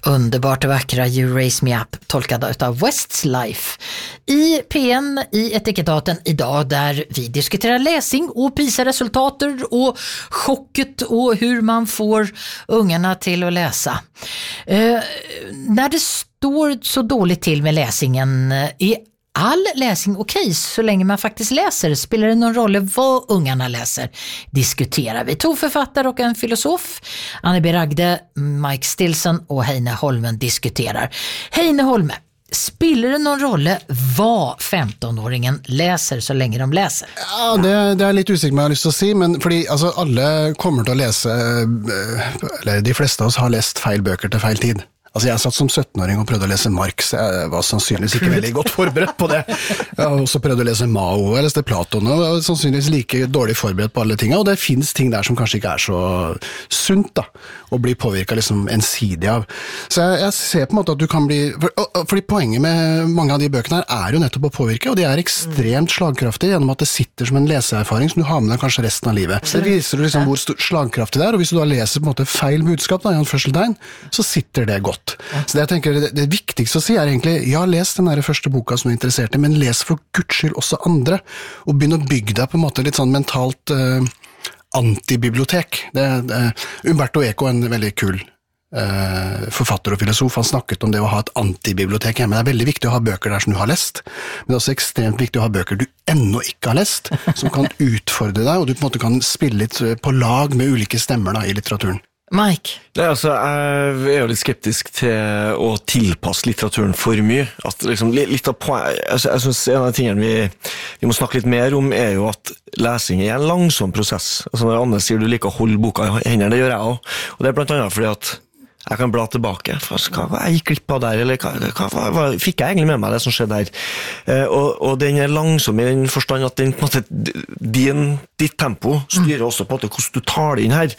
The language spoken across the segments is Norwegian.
Underbart vackra You Raise Me Up, tolkad utav Westlife i P1 i Etikettaten idag, där vi diskuterar läsning och PISA-resultater och chocket och hur man får ungarna till att läsa. När det står så dåligt till med läsningen, är all läsning okej så länge man faktiskt läser? Spelar det någon roll vad ungarna läser? Diskuterar vi. 2 författare och en filosof, Anne B. Ragde, Mike Stilson och Heine Holmen diskuterar. Heine Holme, spelar det någon roll vad 15-åringen läser så länge de läser? Ja, det er litt usikker med jeg har lyst til å si, men fordi altså, alle kommer til å lese, eller de fleste av oss har lest feil bøker til feil tid. Altså jeg satt som 17-åring og prøvde å lese Marx. Jeg var sannsynligvis ikke veldig godt forberedt på det. Jeg har også prøvd å lese Mao, jeg leste Platon, og jeg var sannsynligvis like dårlig forberedt på alle tingene, og det finnes ting der som kanskje ikke er så sunt da, å bli påvirket liksom ensidig av. Så jeg ser på en måte at du kan bli, fordi poenget med mange av de bøkene her er jo nettopp å påvirke, og de er ekstremt slagkraftige gjennom at det sitter som en leseerfaring som du har med deg kanskje resten av livet. Så det viser liksom hvor slagkraftig det er, og hvis du da leser på en måte feil budskap, da, i en førseltegn, så sitter det godt. Så det jeg tenker, det viktigste å si er egentlig, ja, les den der første boka som du er interessert i, men les for Guds skyld også andre, og begynn å bygge deg på en måte litt sånn mentalt antibibliotek. Umberto Eco, en veldig kul forfatter og filosof, han snakket om det å ha et antibibliotek hjemme. Det er veldig viktig å ha bøker der som du har lest, men det er også ekstremt viktig å ha bøker du ennå ikke har lest, som kan utfordre deg, og du på en måte kan spille litt på lag med ulike stemmer da, i litteraturen. Mike? Nei, altså, jeg er jo litt skeptisk til å tilpasse litteraturen for mye. At liksom, litt av altså, jeg synes en av tingene vi må snakke litt mer om er jo at lesing er en langsom prosess. Altså, når Anne sier du liker å holde boka i hendene, det gjør jeg også. Og det er blant annet fordi at jeg kan bla tilbake. Hva jeg gikk litt på der, eller hva fikk jeg egentlig med meg det som skjedde der? Og den er langsom i den forstand at den, på en måte, ditt tempo styrer også på en måte hvordan du tar det inn her.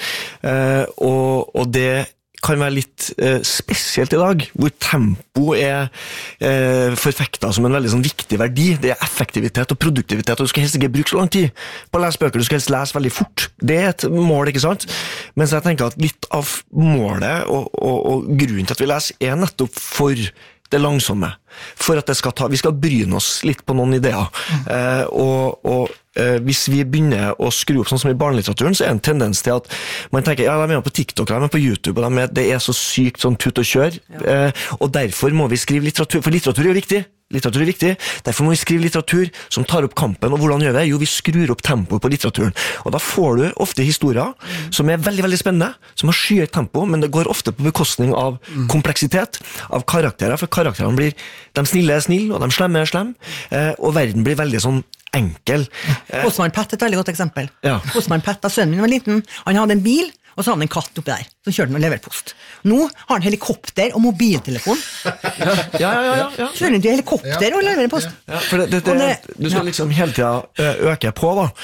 Og det kan være litt spesielt i dag, hvor tempo er forfektet som en veldig sånn viktig verdi. Det er effektivitet og produktivitet, og du skal helst ikke bruke så lang tid på å lese bøker, du skal helst lese veldig fort. Det er et mål, ikke sant? Men så jeg tenker at litt av målet og grunnen til at vi leser er nettopp for det langsomme, for at vi skal bryne oss litt på noen ideer. Hvis vi begynner å skru opp sånn som i barnelitteraturen, så er en tendens til at man tenker, ja, de er med på TikTok, de er på YouTube, og det er så sykt sånn tut og kjør, og derfor må vi skrive litteratur, for litteratur er jo viktig. Litteratur er viktig, derfor må vi skrive litteratur som tar opp kampen, og hvordan gjør vi det? Jo, vi skrur opp tempoet på litteraturen, og da får du ofte historier som er veldig, veldig spennende, som har skyhøyt tempo, men det går ofte på bekostning av kompleksitet, av karakterer, for karakterene blir, de snille er snille, og de slemme er slemme, og verden blir veldig sånn enkel. Postmann Pat er et veldig godt eksempel. Ja. Postmann Pat, da sønnen min var liten, han hadde en bil, og så hadde han en katt oppi der, så kjørte han og leverer post. Nå har han helikopter og mobiltelefon. Ja. Kjører han til helikopter og leverer post. Ja, for du skal liksom hele tiden øke på, da.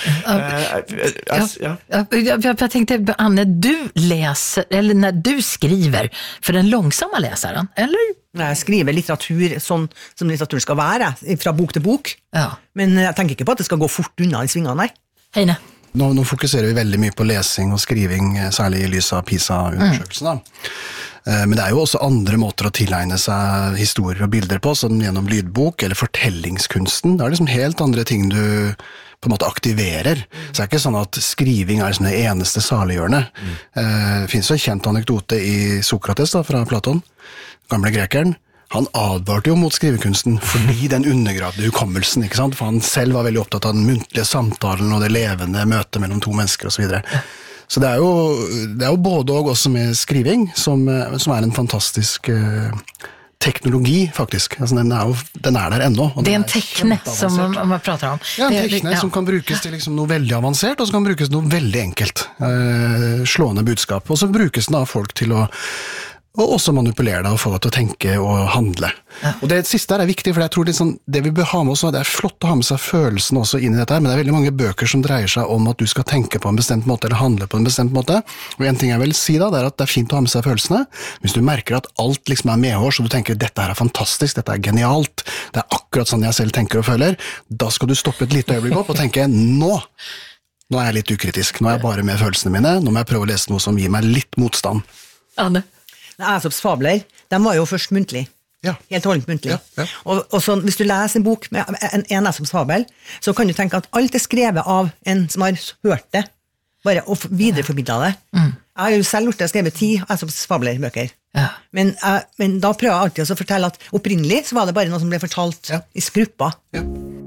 Jag tänkte, Anne, du läser, eller när du skriver för den långsamma läsaren, eller? Jeg skriver litteratur sånn som litteratur skal være, fra bok til bok. Ja. Men jeg tenker ikke på at det skal gå fort unna i svingene, nei. Heine? Nå fokuserer vi veldig mye på lesing og skriving, særlig i lys av PISA-undersøkelsen da. Men det er jo også andre måter å tilegne seg historier og bilder på, sånn gjennom lydbok eller fortellingskunsten. Det er liksom helt andre ting du på en måte aktiverer. Så det er ikke sånn at skriving er liksom det eneste saliggjørende. Det finnes jo en kjent anekdote i Sokrates da, fra Platon, gamle grekeren. Han advarte jo mot skrivekunsten fordi den undergravde hukommelsen, ikke sant? For han selv var veldig opptatt av den muntlige samtalen og det levende møtet mellom to mennesker og så videre. Så det er jo både og også med skriving, som er en fantastisk teknologi, faktisk. Altså, den er der ennå. Det er en tekne som man prater om. Ja, en tekne som kan brukes til liksom noe veldig avansert, og som kan brukes til noe veldig enkelt. Slående budskap. Og så brukes den av folk til å og også manipulere deg og få deg til å tenke og handle. Ja. Og det siste her er viktig, for jeg tror det vi bør ha med oss, det er flott å ha med seg følelsen også inn i dette her, men det er veldig mange bøker som dreier seg om at du skal tenke på en bestemt måte, eller handle på en bestemt måte. Og en ting jeg vil si da, det er at det er fint å ha med seg følelsene. Hvis du merker at alt liksom er medhårs, og du tenker dette her er fantastisk, dette er genialt, det er akkurat sånn jeg selv tenker og føler, da skal du stoppe et lite øyeblikk opp og tenke, nå er jeg litt ukritisk, nå er jeg bare med følelsene mine, nå må jeg prøve å lese noe som gir meg litt motstand. Anne? Aesops fabler, de var jo først muntlig. Ja. Helt holdent muntlig. Ja. Og så, hvis du leser en bok med en Aesops fabel, så kan du tenke at alt er skrevet av en som har hørt det, bare og videreformidlet det. Jeg har jo selv skrevet 10 Aesops fablerbøker. Ja. Men da prøver jeg alltid å fortelle at opprinnelig så var det bare noe som ble fortalt i grupper. Ja.